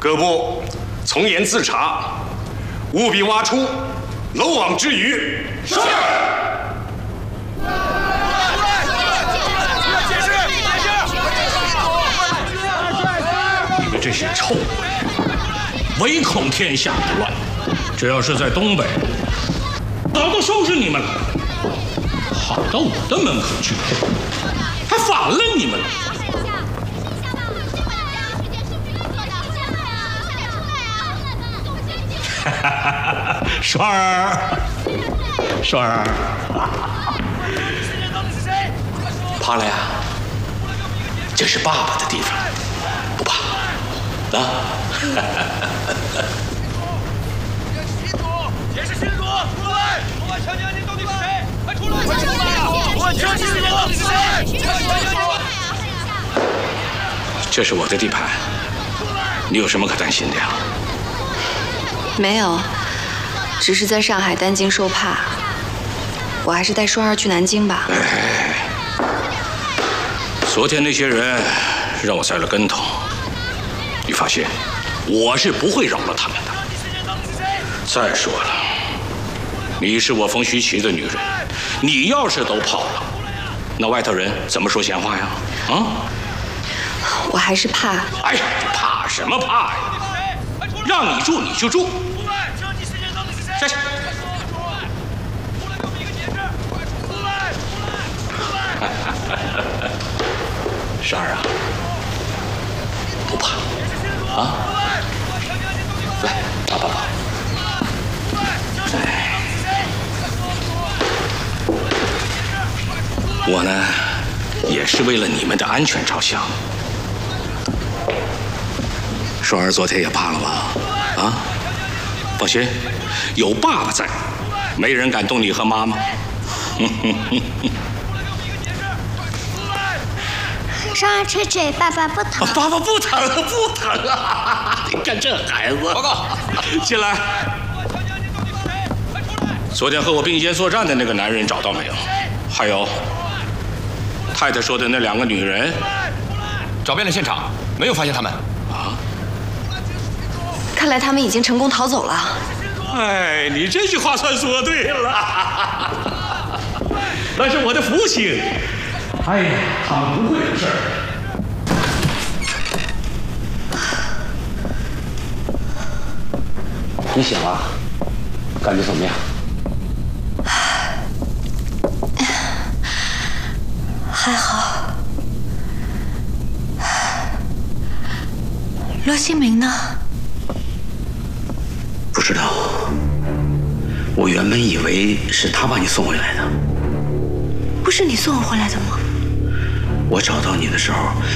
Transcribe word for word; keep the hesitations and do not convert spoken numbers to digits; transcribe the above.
各部从严自查，务必挖出漏网之鱼。是。 你们这些臭鬼，唯恐天下不乱。这要是在东北，早都收拾你们了。跑到我的门口去，还反了你们了。 双儿，双儿， 怕了呀？这是爸爸的地方，不怕啊！ 谁是新主？出来！我问强奸案件到底是谁？快出来！快出来！我问强奸案件到底是谁？ 这是我的地盘，你有什么可担心的呀？ 没有，只是在上海担惊受怕。我还是带双儿去南京吧。 哎，昨天那些人让我栽了跟头，你放心，我是不会饶了他们的。再说了，你是我冯徐奇的女人，你要是都跑了，那外头人怎么说闲话呀？啊？ 我还是怕。 哎，怕什么怕呀？ 让你住你就住，下去。十二啊，不怕啊！来，抱抱抱。哎，我呢，也是为了你们的安全着想。 双儿昨天也怕了吧？啊，放心，有爸爸在，没人敢动你和妈妈。 双儿吹吹，爸爸不疼。 爸爸不疼，不疼啊！你看这孩子。报告，进来。昨天和我并肩作战的那个男人找到没有？还有，太太说的那两个女人， 找遍了现场，没有发现他们。 看来他们已经成功逃走了。 哎，你这句话算说对了，那是我的福星。哎呀，他们不会有事儿。 你醒了，感觉怎么样？ 还好。罗新明呢？ 不知道，我原本以为是他把你送回来的。 不是你送我回来的吗？ 我找到你的时候，